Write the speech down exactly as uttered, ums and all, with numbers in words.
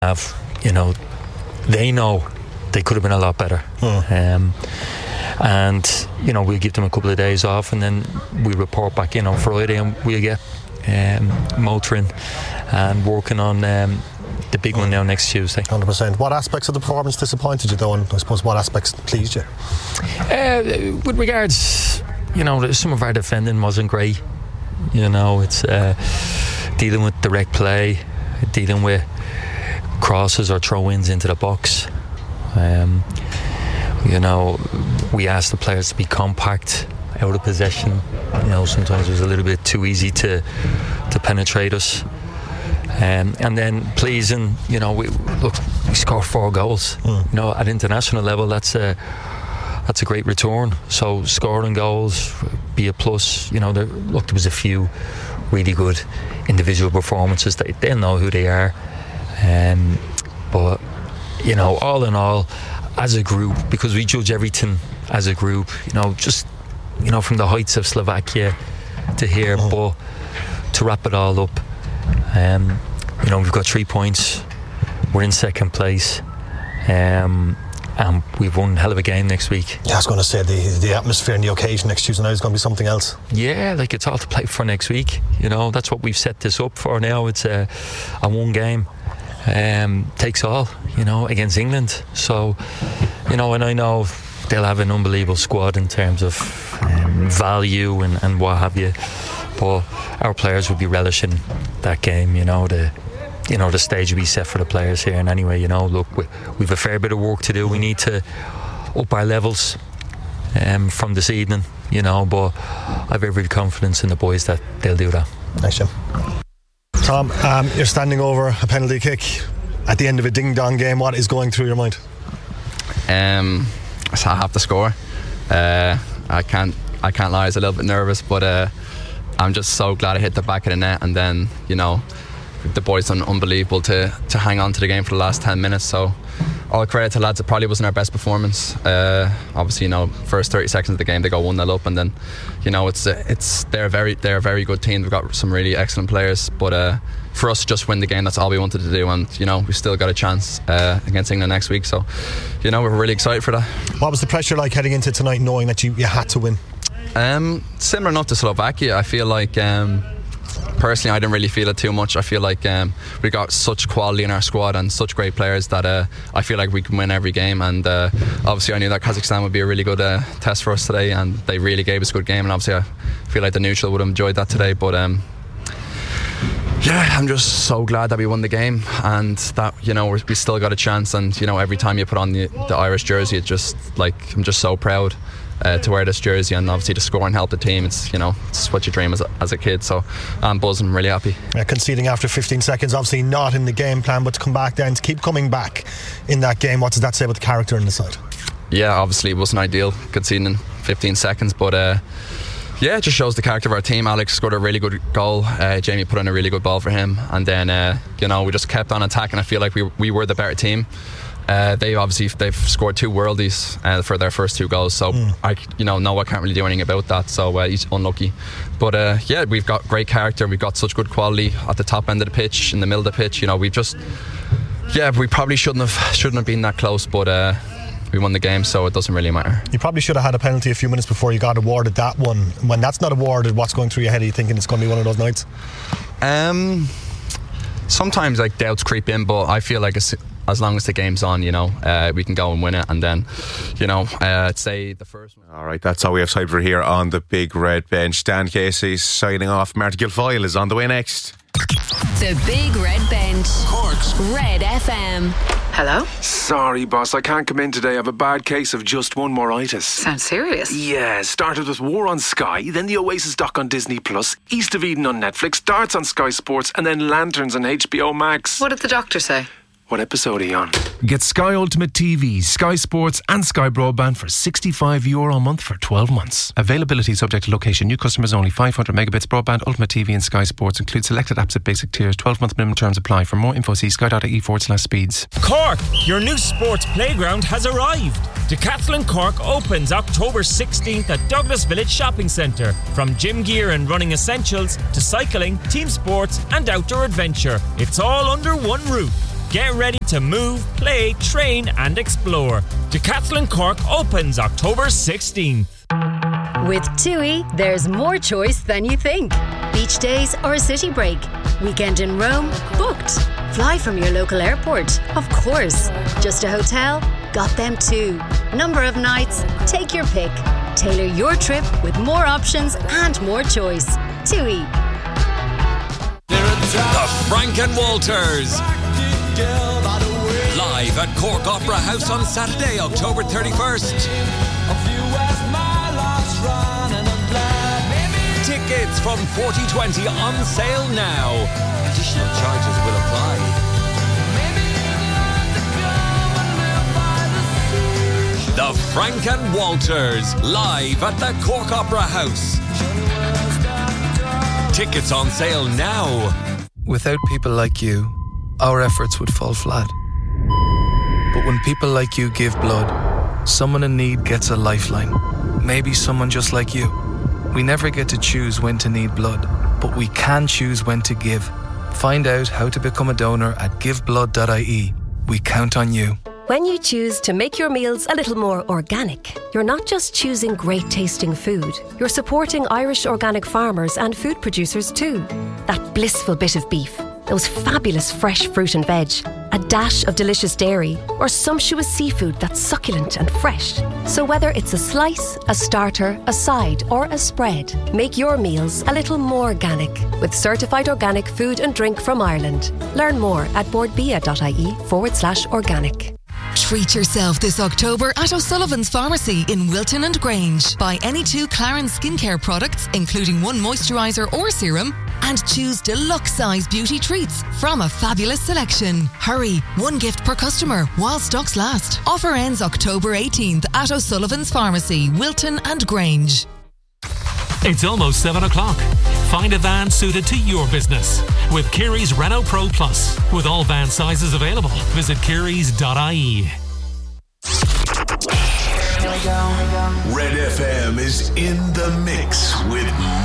have, you know, they know they could have been a lot better. Hmm. Um, and, you know, we'll give them a couple of days off and then we report back in on Friday and we'll get um, motoring and working on um, the big one now next Tuesday. one hundred percent. What aspects of the performance disappointed you though, and I suppose what aspects pleased you? Uh, with regards, you know, some of our defending wasn't great. You know, it's uh, dealing with direct play, dealing with crosses or throw-ins into the box. Um, you know, we asked the players to be compact, out of possession. You know, sometimes it was a little bit too easy to to penetrate us. Um, and then pleasing, you know, we look, we scored four goals. Mm. You know, at international level, that's a that's a great return. So scoring goals, be a plus. You know, there, look, there was a few really good individual performances. They they know who they are. Um, but you know, all in all, as a group, because we judge everything as a group, you know, just, you know, from the heights of Slovakia to here, mm. but to wrap it all up, um, you know, we've got three points, we're in second place, um, and we've won a hell of a game next week. Yeah, I was going to say the the atmosphere and the occasion next Tuesday night is going to be something else. Yeah, like it's all to play for next week. You know, that's what we've set this up for now. It's a, a one game um, takes all, you know, against England. So, you know, and I know they'll have an unbelievable squad in terms of um, value and, and what have you. But our players will be relishing that game, you know, the you know the stage will be set for the players here. And anyway, you know, look, we, we've a fair bit of work to do. We need to up our levels um, from this evening, you know, but I've every confidence in the boys that they'll do that. Thanks, Jim. Tom, um, you're standing over a penalty kick at the end of a ding-dong game. What is going through your mind? Um, so I have to score. Uh, I can't. I can't lie. I was a little bit nervous, but uh, I'm just so glad I hit the back of the net. And then, you know, the boys done unbelievable to to hang on to the game for the last ten minutes. So all credit to lads. It probably wasn't our best performance. Uh, obviously, you know, first thirty seconds of the game they go one nil up, and then, you know, it's it's they're a very they're a very good team. They've got some really excellent players, but uh, for us to just win the game, that's all we wanted to do. And, you know, we still got a chance uh, against England next week. So, you know, we're really excited for that. What was the pressure like heading into tonight, knowing that you, you had to win? Um, similar enough to Slovakia. I feel like um, personally I didn't really feel it too much. I feel like um, we got such quality in our squad and such great players that uh, I feel like we can win every game. And uh, obviously I knew that Kazakhstan would be a really good uh, test for us today, and they really gave us a good game. And obviously I feel like the neutral would have enjoyed that today. But um, yeah, I'm just so glad that we won the game, and that, you know, we still got a chance. And, you know, every time you put on the, the Irish jersey, it just like I'm just so proud Uh, to wear this jersey, and obviously to score and help the team. It's, you know, it's what you dream as a, as a kid. So I'm buzzing, I'm really happy. Yeah, conceding after fifteen seconds, obviously not in the game plan, but to come back there and to keep coming back in that game, what does that say about the character in the side? Yeah, obviously it wasn't ideal conceding in fifteen seconds, but uh, yeah, it just shows the character of our team. Alex scored a really good goal. Uh, Jamie put in a really good ball for him, and then uh, you know, we just kept on attacking. I feel like we we were the better team. Uh, they obviously they've scored two worldies uh, for their first two goals, so mm. I you know Noah can't really do anything about that, so uh, he's unlucky. But uh, yeah, we've got great character, we've got such good quality at the top end of the pitch, in the middle of the pitch. You know, we just yeah we probably shouldn't have shouldn't have been that close, but uh, we won the game, so it doesn't really matter. You probably should have had a penalty a few minutes before you got awarded that one. When that's not awarded, what's going through your head? Are you thinking it's going to be one of those nights? Um, sometimes like doubts creep in, but I feel like it's, as long as the game's on, you know, uh, we can go and win it. And then, you know, uh, say the first one. All right, that's all we have time for here on the Big Red Bench. Dan Casey's signing off. Marty Guilfoyle is on the way next. The Big Red Bench. Cork's Red F M. Hello? Sorry, boss, I can't come in today. I have a bad case of just one moritis. Sounds serious. Yeah, started with War on Sky, then the Oasis doc on Disney Plus, East of Eden on Netflix, Darts on Sky Sports, and then Lanterns on H B O Max. What did the doctor say? What episode are you on? Get Sky Ultimate T V, Sky Sports and Sky Broadband for sixty-five euro a month for twelve months. Availability subject to location. New customers only. five hundred megabits broadband, Ultimate T V and Sky Sports. Include selected apps at basic tiers. twelve month minimum terms apply. For more info, see sky.ie forward slash speeds. Cork, your new sports playground has arrived. Decathlon Cork opens October sixteenth at Douglas Village Shopping Centre. From gym gear and running essentials to cycling, team sports and outdoor adventure. It's all under one roof. Get ready to move, play, train and explore. Decathlon Cork opens October sixteenth. With TUI, there's more choice than you think. Beach days or a city break. Weekend in Rome? Booked. Fly from your local airport? Of course. Just a hotel? Got them too. Number of nights? Take your pick. Tailor your trip with more options and more choice. TUI. The Frank and Walters. Live at Cork Opera House on Saturday, October thirty-first. Tickets from forty twenty on sale now. Additional charges will apply. The Frank and Walters, live at the Cork Opera House. Tickets on sale now. Without people like you, our efforts would fall flat. But when people like you give blood, someone in need gets a lifeline. Maybe someone just like you. We never get to choose when to need blood, but we can choose when to give. Find out how to become a donor at give blood dot I E. We count on you. When you choose to make your meals a little more organic, you're not just choosing great tasting food, you're supporting Irish organic farmers and food producers too. That blissful bit of beef, those fabulous fresh fruit and veg, a dash of delicious dairy, or sumptuous seafood that's succulent and fresh. So whether it's a slice, a starter, a side, or a spread, make your meals a little more organic with certified organic food and drink from Ireland. Learn more at boardbia.ie forward slash organic. Treat yourself this October at O'Sullivan's Pharmacy in Wilton and Grange. Buy any two Clarins skincare products, including one moisturiser or serum, and choose deluxe size beauty treats from a fabulous selection. Hurry, one gift per customer while stocks last. Offer ends October eighteenth at O'Sullivan's Pharmacy, Wilton and Grange. It's almost seven o'clock. Find a van suited to your business with Kerry's Renault Pro Plus. With all van sizes available, visit kerrys dot I E. Red F M is in the mix with